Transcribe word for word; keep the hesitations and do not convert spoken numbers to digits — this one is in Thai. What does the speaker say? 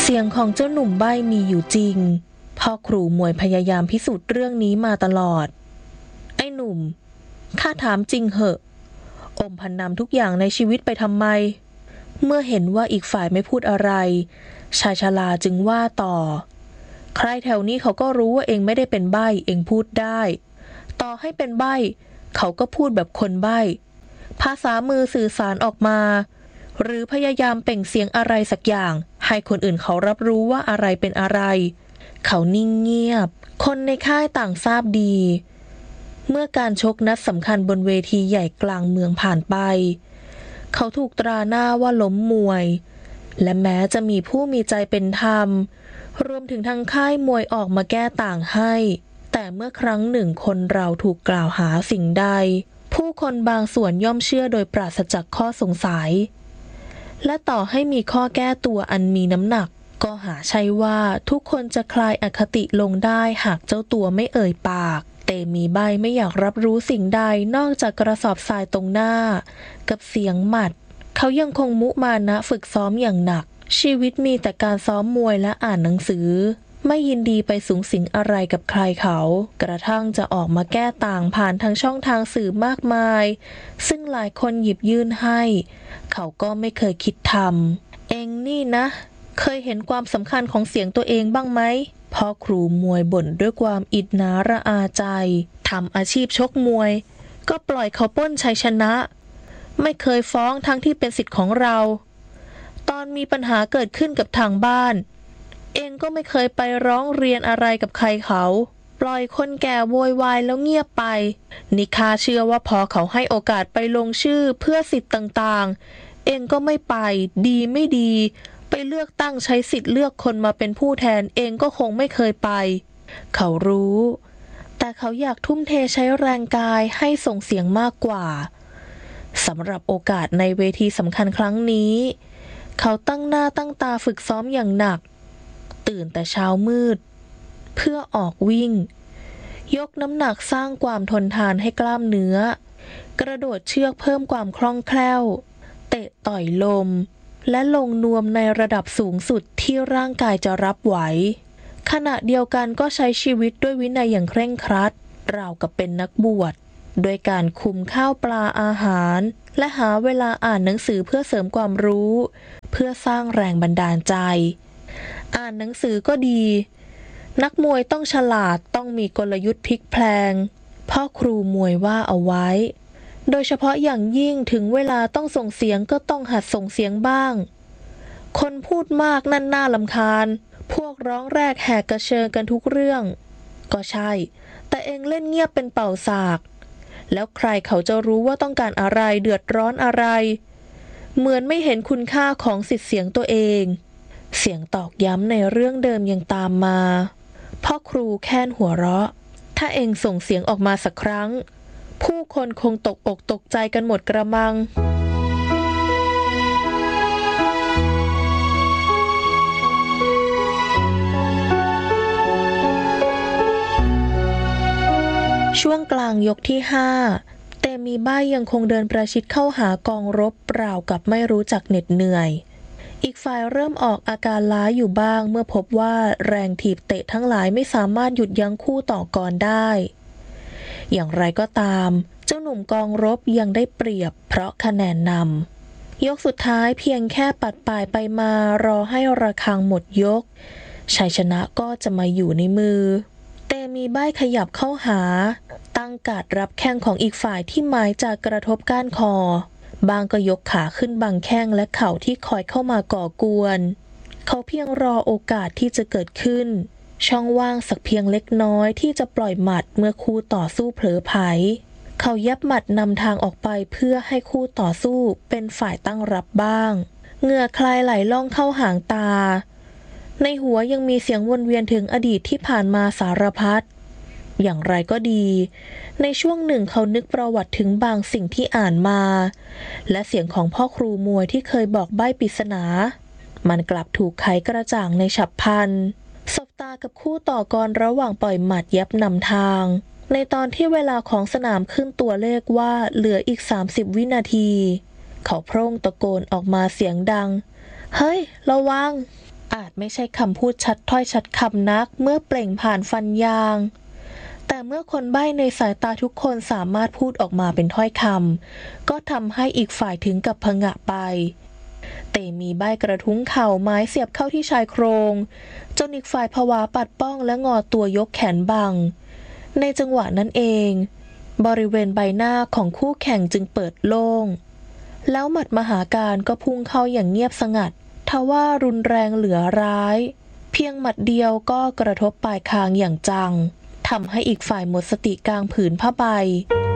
เสียงของเจ้าหนุ่มใบ้มีอยู่จริงพ่อครูมวยพยายามพิสูจน์เรื่องนี้มาตลอดไอ้หนุ่มข้าถามจริงเหอะอมพันนำทุกอย่างในชีวิตไปทำไมเมื่อเห็นว่าอีกฝ่ายไม่พูดอะไรชายชราจึงว่าต่อใครแถวนี้เขาก็รู้ว่าเองไม่ได้เป็นใบ้เองพูดได้ต่อให้เป็นใบ้เขาก็พูดแบบคนใบ้ภาษามือสื่อสารออกมาหรือพยายามเปล่งเสียงอะไรสักอย่างให้คนอื่นเขารับรู้ว่าอะไรเป็นอะไรเขานิ่งเงียบคนในค่ายต่างทราบดีเมื่อการชกนัดสำคัญบนเวทีใหญ่กลางเมืองผ่านไปเขาถูกตราหน้าว่าล้มมวยและแม้จะมีผู้มีใจเป็นธรรมรวมถึงทางค่ายมวยออกมาแก้ต่างให้แต่เมื่อครั้งหนึ่งคนเราถูกกล่าวหาสิ่งใดผู้คนบางส่วนย่อมเชื่อโดยปราศจากข้อสงสัยและต่อให้มีข้อแก้ตัวอันมีน้ำหนักก็หาใช่ว่าทุกคนจะคลายอคติลงได้หากเจ้าตัวไม่เอ่ยปากเตมีใบไม่อยากรับรู้สิ่งใดนอกจากกระสอบทรายตรงหน้ากับเสียงหมัดเขายังคงมุมานะฝึกซ้อมอย่างหนักชีวิตมีแต่การซ้อมมวยและอ่านหนังสือไม่ยินดีไปสูงสิงอะไรกับใครเขากระทั่งจะออกมาแก้ต่างผ่านทางช่องทางสื่อมากมายซึ่งหลายคนหยิบยื่นให้เขาก็ไม่เคยคิดทำเองนี่นะเคยเห็นความสำคัญของเสียงตัวเองบ้างไหมพ่อครูมวยบ่นด้วยความอิจฉาระอาใจทำอาชีพชกมวยก็ปล่อยเขาปล้นชัยชนะไม่เคยฟ้องทั้งที่เป็นสิทธิ์ของเราตอนมีปัญหาเกิดขึ้นกับทางบ้านเองก็ไม่เคยไปร้องเรียนอะไรกับใครเขาปล่อยคนแก่โวยวายแล้วเงียบไปนิคาเชื่อว่าพอเขาให้โอกาสไปลงชื่อเพื่อสิทธิ์ต่างๆเองก็ไม่ไปดีไม่ดีไปเลือกตั้งใช้สิทธิ์เลือกคนมาเป็นผู้แทนเองก็คงไม่เคยไปเขารู้แต่เขาอยากทุ่มเทใช้แรงกายให้ส่งเสียงมากกว่าสำหรับโอกาสในเวทีสำคัญครั้งนี้เขาตั้งหน้าตั้งตาฝึกซ้อมอย่างหนักตื่นแต่เช้ามืดเพื่อออกวิ่งยกน้ำหนักสร้างความทนทานให้กล้ามเนื้อกระโดดเชือกเพิ่มความคล่องแคล่วเตะต่อยลมและลงนวมในระดับสูงสุดที่ร่างกายจะรับไหวขณะเดียวกันก็ใช้ชีวิตด้วยวินัยอย่างเคร่งครัดราวกับเป็นนักบวชโดยการคุมข้าวปลาอาหารและหาเวลาอ่านหนังสือเพื่อเสริมความรู้เพื่อสร้างแรงบันดาลใจอ่านหนังสือก็ดีนักมวยต้องฉลาดต้องมีกลยุทธ์พลิกแพลงพ่อครูมวยว่าเอาไว้โดยเฉพาะอย่างยิ่งถึงเวลาต้องส่งเสียงก็ต้องหัดส่งเสียงบ้างคนพูดมากนั่นน่ารำคาญพวกร้องแรกแหกกระเชิงกันทุกเรื่องก็ใช่แต่เองเล่นเงียบเป็นเป่าสากแล้วใครเขาจะรู้ว่าต้องการอะไรเดือดร้อนอะไรเหมือนไม่เห็นคุณค่าของสิทธิ์เสียงตัวเองเสียงตอกย้ำในเรื่องเดิมยังตามมาพ่อครูแค่นหัวเราะถ้าเองส่งเสียงออกมาสักครั้งผู้คนคงตกอกตกใจกันหมดกระมังช่วงกลางยกที่ห้าเตมีบ้ายยังคงเดินประชิดเข้าหากองรบเปล่ากับไม่รู้จักเหน็ดเหนื่อยอีกฝ่ายเริ่มออกอาการล้าอยู่บ้างเมื่อพบว่าแรงถีบเตะทั้งหลายไม่สามารถหยุดยั้งคู่ต่อกรได้อย่างไรก็ตามเจ้าหนุ่มกองรบยังได้เปรียบเพราะคะแนนนำยกสุดท้ายเพียงแค่ปัดป่ายไปมารอให้ระฆังหมดยกชัยชนะก็จะมาอยู่ในมือเตมีบ้ายขยับเข้าหาตั้งการ์ดรับแข้งของอีกฝ่ายที่หมายจากกระทบก้านคอบางก็ยกขาขึ้นบังแข้งและเข่าที่คอยเข้ามาก่อกวนเขาเพียงรอโอกาสที่จะเกิดขึ้นช่องว่างสักเพียงเล็กน้อยที่จะปล่อยหมัดเมื่อคู่ต่อสู้เผลอไผลเขายับหมัดนำทางออกไปเพื่อให้คู่ต่อสู้เป็นฝ่ายตั้งรับบ้างเหงื่อคลายไหลล่องเข้าหางตาในหัวยังมีเสียงวนเวียนถึงอดีตที่ผ่านมาสารพัดอย่างไรก็ดีในช่วงหนึ่งเขานึกประวัติถึงบางสิ่งที่อ่านมาและเสียงของพ่อครูมวยที่เคยบอกใบ้ปริศนามันกลับถูกไขกระจ่างในฉับพลันสบตากับคู่ต่อกรระหว่างปล่อยหมัดยับนำทางในตอนที่เวลาของสนามขึ้นตัวเลขว่าเหลืออีกสามสิบวินาทีเขาโพร่งตะโกนออกมาเสียงดังเฮ้ยระวัง ออาจไม่ใช่คำพูดชัดถ้อยชัดคำนักเมื่อเปล่งผ่านฟันยางแต่เมื่อคนใบ้ในสายตาทุกคนสามารถพูดออกมาเป็นถ้อยคำก็ทำให้อีกฝ่ายถึงกับผงะไปเตมีใบ้กระทุ้งเข่าไม้เสียบเข้าที่ชายโครงจนอีกฝ่ายผวาปัดป้องและงอตัวยกแขนบังในจังหวะนั้นเองบริเวณใบหน้าของคู่แข่งจึงเปิดโล่งแล้วหมัดมหาการก็พุ่งเข้าอย่างเงียบสงัดทว่ารุนแรงเหลือร้ายเพียงหมัดเดียวก็กระทบปลายคางอย่างจังทำให้อีกฝ่ายหมดสติกลางผืนผ้าใบ